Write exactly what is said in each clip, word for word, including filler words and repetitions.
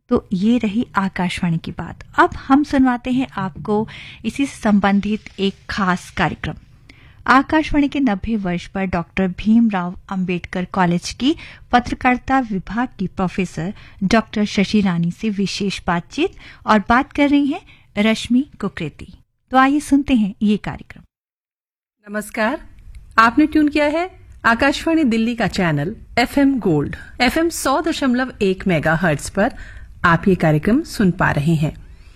तो ये रही आकाशवाणी की बात। अब हम सुनवाते हैं आपको इसी से संबंधित एक खास कार्यक्रम। आकाशवाणी के नब्बे वर्ष पर डॉक्टर भीमराव अंबेडकर कॉलेज की पत्रकारिता विभाग की प्रोफेसर डॉक्टर शशि रानी से विशेष बातचीत, और बात कर रही हैं रश्मि कुकरेती। तो आइए सुनते हैं ये कार्यक्रम। नमस्कार, आपने ट्यून किया है आकाशवाणी दिल्ली का चैनल एफएम गोल्ड एफएम सौ दशमलव एक मेगा हर्ट्ज पर आप ये कार्यक्रम सुन पा रहे हैं।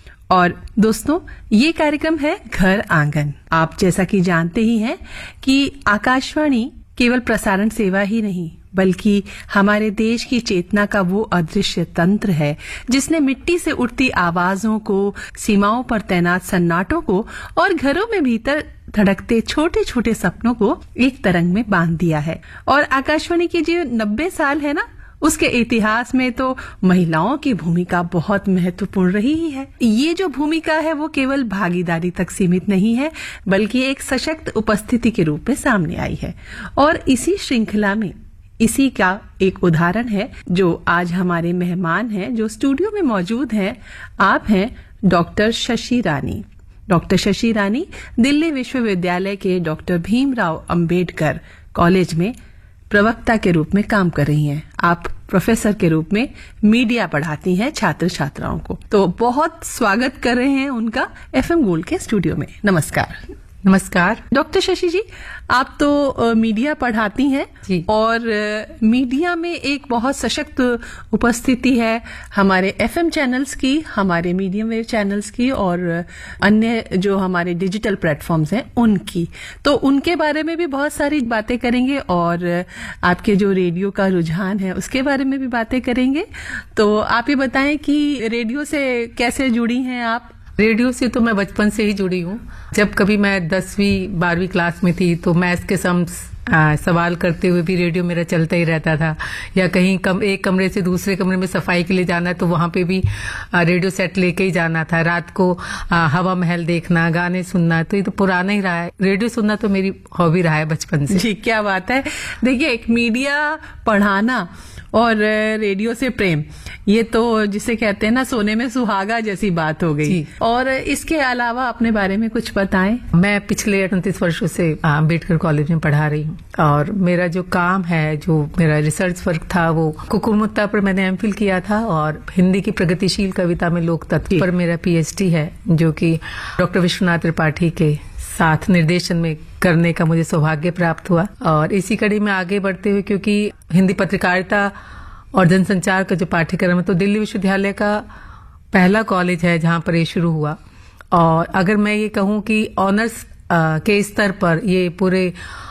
और दोस्तों, ये कार्यक्रम है घर आंगन। आप जैसा कि जानते ही हैं कि आकाशवाणी केवल प्रसारण सेवा ही नहीं बल्कि हमारे देश की चेतना का वो अदृश्य तंत्र है जिसने मिट्टी से उठती आवाजों को, सीमाओं पर तैनात सन्नाटों को और घरों में भीतर धड़कते छोटे छोटे सपनों को एक तरंग में बांध दिया है। और आकाशवाणी के जो नब्बे साल है ना, उसके इतिहास में तो महिलाओं की भूमिका बहुत महत्वपूर्ण रही ही है। ये जो भूमिका है वो केवल भागीदारी तक सीमित नहीं है बल्कि एक सशक्त उपस्थिति के रूप में सामने आई है। और इसी श्रृंखला में इसी का एक उदाहरण है जो आज हमारे मेहमान हैं, जो स्टूडियो में मौजूद हैं। आप हैं डॉक्टर शशि रानी। डॉक्टर शशि रानी दिल्ली विश्वविद्यालय के डॉक्टर भीमराव अंबेडकर कॉलेज में प्रवक्ता के रूप में काम कर रही हैं। आप प्रोफेसर के रूप में मीडिया पढ़ाती हैं छात्र छात्राओं को। तो बहुत स्वागत कर रहे हैं उनका एफएम गोल्ड के स्टूडियो में। नमस्कार। नमस्कार डॉक्टर शशि जी, आप तो आ, मीडिया पढ़ाती हैं जी। और आ, मीडिया में एक बहुत सशक्त उपस्थिति है हमारे एफएम चैनल्स की, हमारे मीडियम वेव चैनल्स की और अन्य जो हमारे डिजिटल प्लेटफॉर्म्स हैं उनकी। तो उनके बारे में भी बहुत सारी बातें करेंगे और आपके जो रेडियो का रुझान है उसके बारे में भी बातें करेंगे। तो आप ये बताएं कि रेडियो से कैसे जुड़ी हैं आप? रेडियो से तो मैं बचपन से ही जुड़ी हूँ। जब कभी मैं दसवीं बारहवीं क्लास में थी तो मैथ्स के सम आ, सवाल करते हुए भी रेडियो मेरा चलता ही रहता था, या कहीं कम एक कमरे से दूसरे कमरे में सफाई के लिए जाना है तो वहां पे भी आ, रेडियो सेट लेके ही जाना था। रात को आ, हवा महल देखना, गाने सुनना, तो ये तो पुराना ही रहा है। रेडियो सुनना तो मेरी हॉबी रहा है बचपन से। जी, क्या बात है। देखिए, एक मीडिया पढ़ाना और रेडियो से प्रेम, ये तो जिसे कहते हैं ना सोने में सुहागा जैसी बात हो गई। और इसके अलावा अपने बारे में कुछ बताएं। मैं पिछले अड़तीस वर्षों से अम्बेडकर कॉलेज में पढ़ा रही हूँ और मेरा जो काम है, जो मेरा रिसर्च वर्क था, वो कुकुरमुत्ता पर मैंने एमफिल किया था और हिंदी की प्रगतिशील कविता में लोक तत्व पर मेरा पीएचडी है, जो कि डॉक्टर विश्वनाथ त्रिपाठी के साथ निर्देशन में करने का मुझे सौभाग्य प्राप्त हुआ। और इसी कड़ी में आगे बढ़ते हुए, क्योंकि हिंदी पत्रकारिता और जनसंचार का जो पाठ्यक्रम है तो दिल्ली विश्वविद्यालय का पहला कॉलेज है जहां पर ये शुरू हुआ। और अगर मैं ये कहूं कि ऑनर्स के स्तर पर ये पूरे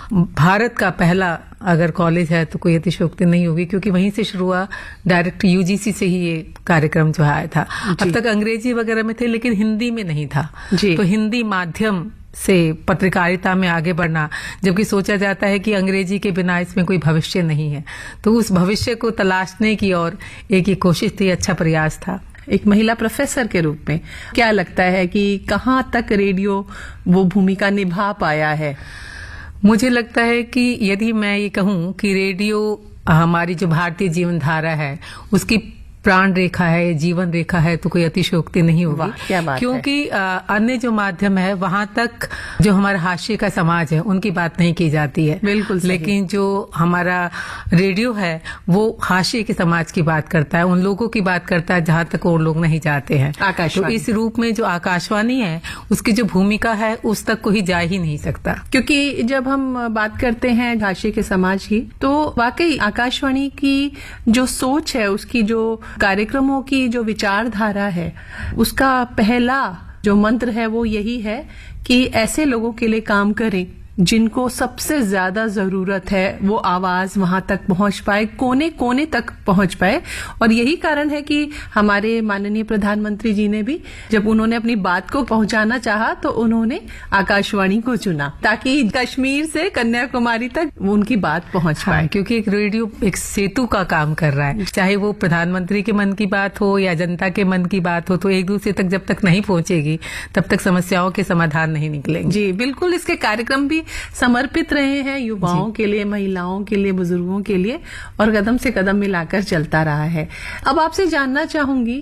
भारत का पहला अगर कॉलेज है तो कोई अतिशयोक्ति नहीं होगी, क्योंकि वहीं से शुरू हुआ। डायरेक्ट यूजीसी से ही ये कार्यक्रम जो आया था। अब तक अंग्रेजी वगैरह में थे लेकिन हिंदी में नहीं था। तो हिंदी माध्यम से पत्रकारिता में आगे बढ़ना, जबकि सोचा जाता है कि अंग्रेजी के बिना इसमें कोई भविष्य नहीं है, तो उस भविष्य को तलाशने की और एक ही कोशिश थी, अच्छा प्रयास था। एक महिला प्रोफेसर के रूप में क्या लगता है कि कहाँ तक रेडियो वो भूमिका निभा पाया है? मुझे लगता है कि यदि मैं ये कहूं कि रेडियो हमारी जो भारतीय जीवन धारा है उसकी प्राण रेखा है, जीवन रेखा है, तो कोई अतिशयोक्ति नहीं होगी। क्या बात क्योंकि अन्य जो माध्यम है वहां तक जो हमारा हाशिए का समाज है उनकी बात नहीं की जाती है। बिल्कुल सही। लेकिन जो हमारा रेडियो है वो हाशिए के समाज की बात करता है, उन लोगों की बात करता है जहां तक और लोग नहीं जाते हैं। तो इस रूप में जो आकाशवाणी है उसकी जो भूमिका है उस तक कोई जा ही नहीं सकता। क्योंकि जब हम बात करते हैं हाशिए के समाज की, तो वाकई आकाशवाणी की जो सोच है, उसकी जो कार्यक्रमों की जो विचारधारा है, उसका पहला जो मंत्र है वो यही है कि ऐसे लोगों के लिए काम करें जिनको सबसे ज्यादा जरूरत है, वो आवाज वहां तक पहुंच पाए, कोने कोने तक पहुंच पाए। और यही कारण है कि हमारे माननीय प्रधानमंत्री जी ने भी जब उन्होंने अपनी बात को पहुंचाना चाहा तो उन्होंने आकाशवाणी को चुना, ताकि कश्मीर से कन्याकुमारी तक उनकी बात पहुंच पाए। हाँ, क्योंकि एक रेडियो एक सेतु का काम कर रहा है, चाहे वो प्रधानमंत्री के मन की बात हो या जनता के मन की बात हो, तो एक दूसरे तक जब तक नहीं पहुंचेगी तब तक समस्याओं के समाधान नहीं निकलेंगे। जी बिल्कुल। इसके कार्यक्रम भी समर्पित रहे हैं युवाओं के लिए, महिलाओं के लिए, बुजुर्गों के लिए, और कदम से कदम मिलाकर चलता रहा है। अब आपसे जानना चाहूंगी